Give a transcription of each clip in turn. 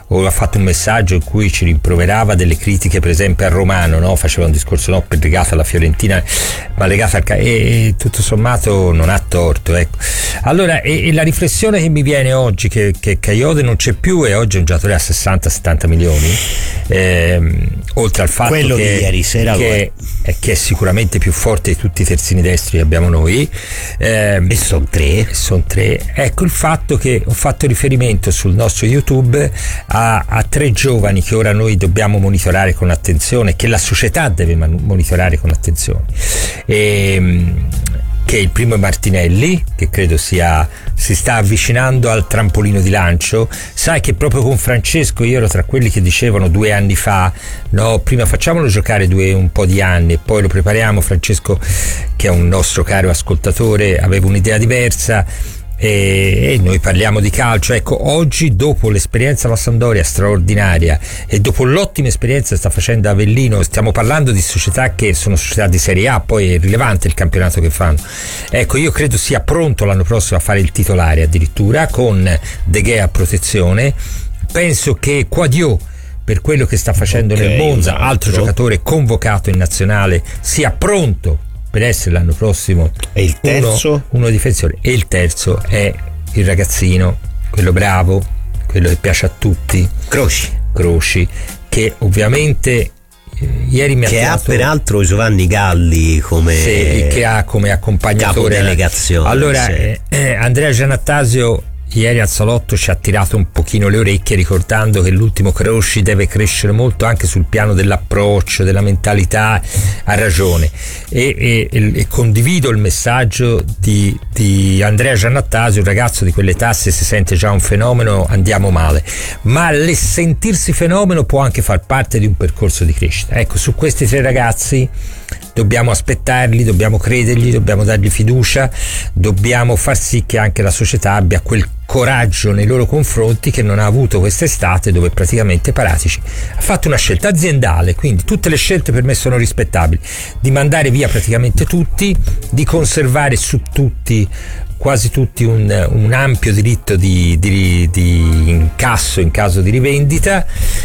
o ha fatto un messaggio in cui ci rimproverava delle critiche, per esempio a Romano, no? Faceva un discorso legato alla Fiorentina, ma legato al e tutto sommato non ha torto, ecco. Allora, e la riflessione che mi viene oggi che Kayode non c'è più e oggi è un giocatore a 60-70 milioni, oltre al fatto quello che di ieri sera che è sicuramente più forte di tutti i terzini destri che abbiamo noi, e sono tre. Ecco il fatto che ho fatto riferimento sul nostro YouTube a 3 giovani che ora noi dobbiamo monitorare con attenzione, che la società deve monitorare con attenzione, che il primo è Martinelli, che credo si sta avvicinando al trampolino di lancio. Sai che proprio con Francesco io ero tra quelli che dicevano 2 anni fa, no, prima facciamolo giocare un po' di anni e poi lo prepariamo. Francesco, che è un nostro caro ascoltatore, aveva un'idea diversa, e noi parliamo di calcio. Ecco, oggi, dopo l'esperienza alla Sampdoria straordinaria e dopo l'ottima esperienza che sta facendo Avellino, stiamo parlando di società che sono società di Serie A, poi è rilevante il campionato che fanno. Ecco, io credo sia pronto l'anno prossimo a fare il titolare, addirittura con De Gea a protezione. Penso che Quadio, per quello che sta facendo nel Monza, altro giocatore convocato in nazionale, sia pronto per essere l'anno prossimo. E il terzo? Uno difensore. E il terzo è il ragazzino, quello bravo, quello che piace a tutti, Croci, che ovviamente ieri mi ha peraltro Giovanni Galli come che ha come accompagnatore delegazione. Allora Andrea Giannattasio ieri al salotto ci ha tirato un pochino le orecchie, ricordando che l'ultimo Croci deve crescere molto anche sul piano dell'approccio, della mentalità. Ha ragione, e condivido il messaggio di Andrea Giannattasio. Un ragazzo di quell'età, se si sente già un fenomeno, andiamo male, ma sentirsi fenomeno può anche far parte di un percorso di crescita. Ecco, su questi 3 ragazzi dobbiamo aspettarli, dobbiamo credergli, dobbiamo dargli fiducia, dobbiamo far sì che anche la società abbia quel coraggio nei loro confronti che non ha avuto quest'estate, dove praticamente Paratici ha fatto una scelta aziendale, quindi tutte le scelte per me sono rispettabili, di mandare via praticamente tutti, di conservare su tutti, quasi tutti, un ampio diritto di incasso in caso di rivendita.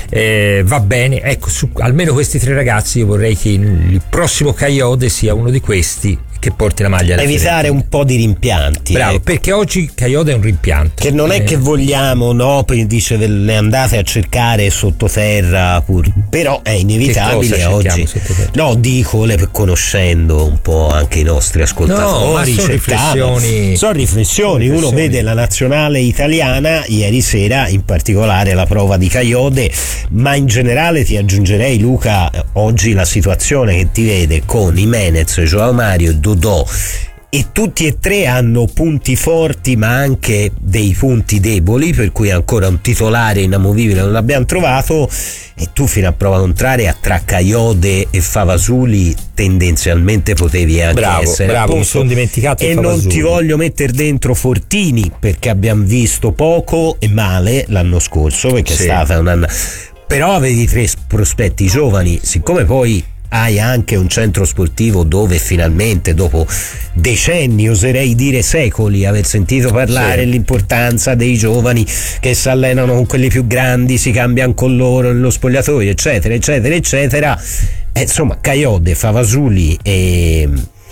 Va bene, ecco, almeno questi 3 ragazzi io vorrei che il prossimo Kayode sia uno di questi che porti la maglia. Evitare un po' di rimpianti. Bravo, perché oggi Kayode è un rimpianto. Che non è che vogliamo, no, dice le andate a cercare sottoterra, però è inevitabile oggi. No, dico, conoscendo un po' anche i nostri ascoltatori, sono riflessioni. Uno vede la nazionale italiana ieri sera, in particolare la prova di Kayode, ma in generale ti aggiungerei, Luca, oggi la situazione che ti vede con Jimenez, Joao Mario e Dodò, e tutti e 3 hanno punti forti ma anche dei punti deboli, per cui ancora un titolare inamovibile non l'abbiamo trovato, e tu fino a prova contraria tra Kayode e Favasuli tendenzialmente potevi anche essere bravo, mi sono dimenticato. E non ti voglio mettere dentro Fortini, perché abbiamo visto poco e male l'anno scorso, perché è stata un anno, però avevi 3 prospetti giovani. Siccome poi hai anche un centro sportivo dove finalmente, dopo decenni, oserei dire secoli, aver sentito parlare dell'importanza dei giovani che si allenano con quelli più grandi, si cambiano con loro nello spogliatoio, eccetera eccetera eccetera, insomma Kayode, Favasuli e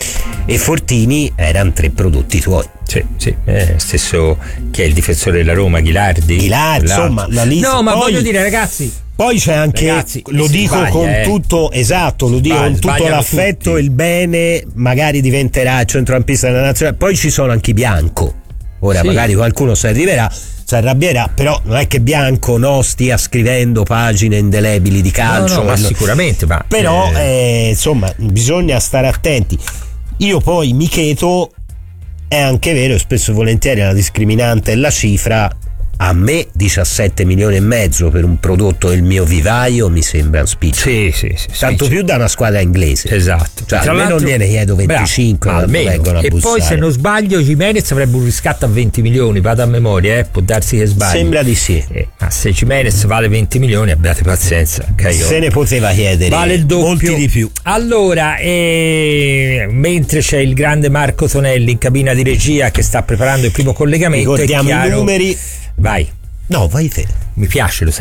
Fortini erano 3 prodotti tuoi. Stesso, che è il difensore della Roma, Ghilardi, insomma la lista. No, ma voglio dire, ragazzi, poi c'è anche, lo dico con tutto, lo dico con tutto l'affetto tutti. E il bene, magari diventerà il centrocampista della nazionale. Poi ci sono anche Bianco. Ora magari qualcuno si arrabbierà, però non è che Bianco stia scrivendo pagine indelebili di calcio. No, ma sicuramente. Però insomma, bisogna stare attenti. Io poi mi cheto, è anche vero, spesso e volentieri la discriminante è la cifra. A me 17 milioni e mezzo per un prodotto del mio vivaio mi sembra spiccio. Tanto più da una squadra inglese. Esatto. Cioè, almeno gliene chiedo 25, almeno vengono a bussare. E poi, se non sbaglio, Jimenez avrebbe un riscatto a 20 milioni, vado a memoria, può darsi che sbagli. Sembra di sì. Ma se Jimenez vale 20 milioni, abbiate pazienza. Se ne poteva chiedere vale il doppio, molti di più. Allora, mentre c'è il grande Marco Tonelli in cabina di regia che sta preparando il primo collegamento, ricordiamo i numeri. Vai. No, vai te. Mi piace, lo sai.